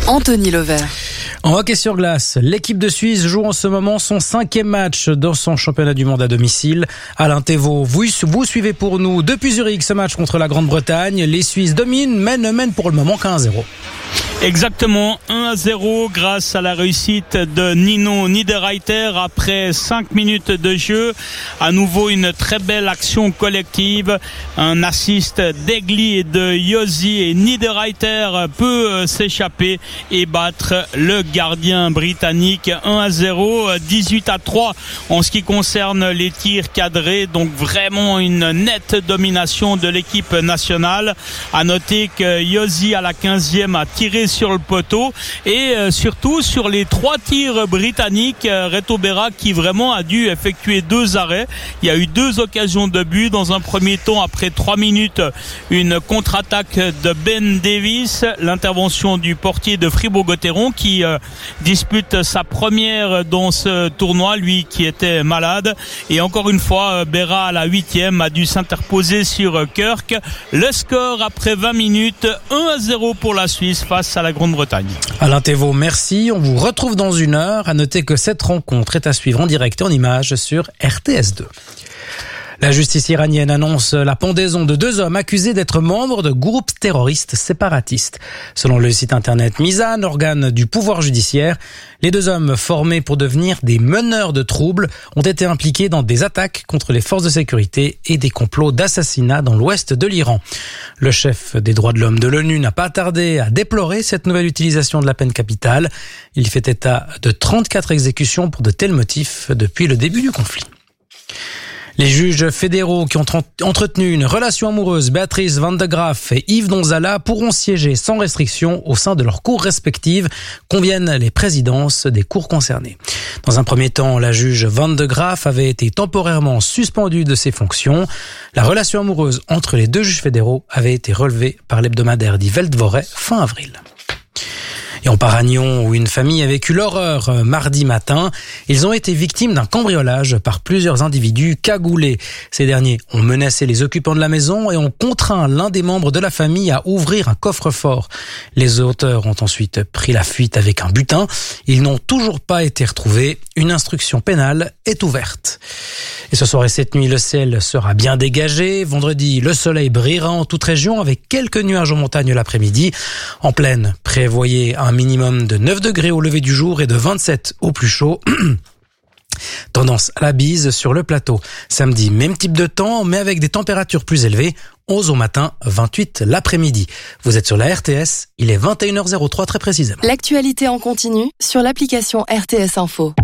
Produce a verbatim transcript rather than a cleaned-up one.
Anthony Lovert. En hockey sur glace, l'équipe de Suisse joue en ce moment son cinquième match dans son championnat du monde à domicile. Alain Thévault, vous, vous suivez pour nous depuis Zurich ce match contre la Grande-Bretagne. Les Suisses dominent, mais ne mènent pour le moment qu'un à zéro. Exactement, un à zéro grâce à la réussite de Nino Niederreiter après cinq minutes de jeu. À nouveau une très belle action collective, un assist d'Egli et de Josi, et Niederreiter peut s'échapper et battre le gardien britannique. Un à zéro, dix-huit à trois en ce qui concerne les tirs cadrés, donc vraiment une nette domination de l'équipe nationale. À noter que Josi à la quinzième a tiré sur le poteau et euh, surtout sur les trois tirs britanniques, euh, Reto Berra qui vraiment a dû effectuer deux arrêts. Il y a eu deux occasions de but. Dans un premier temps, après trois minutes, une contre-attaque de Ben Davis, l'intervention du portier de Fribourg-Gotteron qui euh, dispute sa première dans ce tournoi, lui qui était malade. Et encore une fois, Berra à la huitième a dû s'interposer sur Kirk. Le score après vingt minutes, un à zéro pour la Suisse face à la Grande-Bretagne. Alain Thévault, merci. On vous retrouve dans une heure. À noter que cette rencontre est à suivre en direct et en images sur R T S deux. La justice iranienne annonce la pendaison de deux hommes accusés d'être membres de groupes terroristes séparatistes. Selon le site internet Mizan, organe du pouvoir judiciaire, les deux hommes formés pour devenir des meneurs de troubles ont été impliqués dans des attaques contre les forces de sécurité et des complots d'assassinat dans l'ouest de l'Iran. Le chef des droits de l'homme de l'ONU n'a pas tardé à déplorer cette nouvelle utilisation de la peine capitale. Il fait état de trente-quatre exécutions pour de tels motifs depuis le début du conflit. Les juges fédéraux qui ont entretenu une relation amoureuse, Béatrice Van de Graaf et Yves Donzala, pourront siéger sans restriction au sein de leurs cours respectives, conviennent les présidences des cours concernées. Dans un premier temps, la juge Van de Graaf avait été temporairement suspendue de ses fonctions. La relation amoureuse entre les deux juges fédéraux avait été relevée par l'hebdomadaire Die Weltwoche fin avril. Et on part à Nyon, où une famille a vécu l'horreur mardi matin. Ils ont été victimes d'un cambriolage par plusieurs individus cagoulés. Ces derniers ont menacé les occupants de la maison et ont contraint l'un des membres de la famille à ouvrir un coffre-fort. Les auteurs ont ensuite pris la fuite avec un butin. Ils n'ont toujours pas été retrouvés. Une instruction pénale est ouverte. Et ce soir et cette nuit, le ciel sera bien dégagé. Vendredi, le soleil brillera en toute région avec quelques nuages en montagne l'après-midi. En plaine, prévoyez un minimum de neuf degrés au lever du jour et de vingt-sept au plus chaud. Tendance à la bise sur le plateau. Samedi, même type de temps, mais avec des températures plus élevées. onze au matin, vingt-huit l'après-midi. Vous êtes sur la R T S, il est vingt et une heures zéro trois très précisément. L'actualité en continu sur l'application R T S Info.